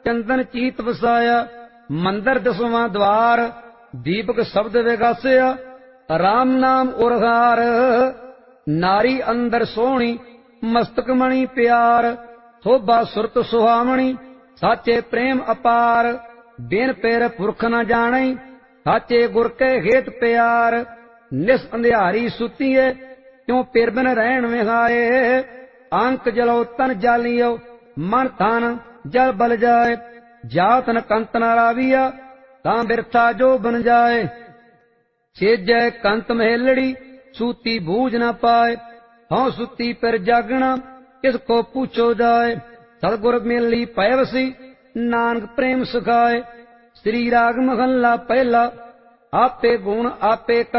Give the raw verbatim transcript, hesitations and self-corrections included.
ਚੰਦਨ ਚੀਤ ਵਸਾਇਆ। ਮੰਦਰ ਦਸਵਾਂ ਦਵਾਰ ਦੀਪਕ ਸ਼ਬਦ ਵਿਗਾਸਿਆ। ਰਾਮ ਨਾਮ ਉਰਹਾਰ ਨਾਰੀ ਅੰਦਰ ਸੋਹਣੀ ਮਸਤਕ ਮਣੀ ਪਿਆਰ। ਸੋਭਾ ਸੁਰਤ ਸੁਹਾਵਣੀ ਸਾਚੇ ਪ੍ਰੇਮ ਅਪਾਰ। ਬਿਨ ਪੇਰ ਪੁਰਖ ਨ ਜਾਣਈ ਸਾਚੇ ਗੁਰ ਕੇ ਹੇਤ ਪਿਆਰ। ਨਿਸ ਅੰਧਿਆਰੀ ਸੁਤੀਏ ਕਿਉ ਪਿਰ ਬਿਨ ਰਹਿਣ ਵਿਹਾਏ। ਅੰਕ ਜਲੋ ਤਨ ਜਾਲੀਓ ਮਨ ਤਨ ਜਲ ਬਲ ਜਾਏ। ਜਾਤ ਨ ਕੰਤ ਨ ਰਾਵੀਆ ਤਾਂ ਬਿਰਥਾ ਜੋ ਬਨ ਜਾਏ। ਛੇਜੈ ਕੰਤ ਮਹੇਲੜੀ ਸੂਤੀ ਬੂਝ ਨ ਪਾਏ। ਹਉ ਸੁਤੀ ਪਿਰ ਜਾਗਣਾ ਕਿਸ ਕੋ ਪੁੱਛੋ ਜਾਏ। ਸਤਿਗੁਰ ਮਿਲੀ ਪੈ ਵਸੀ ਨਾਨਕ ਪ੍ਰੇਮ ਸਿਖਾਏ। ਸ੍ਰੀ ਰਾਗ ਮਹੱਲਾ ਪਹਿਲਾ। ਆਪੇ ਗੁਣ ਆਪੇ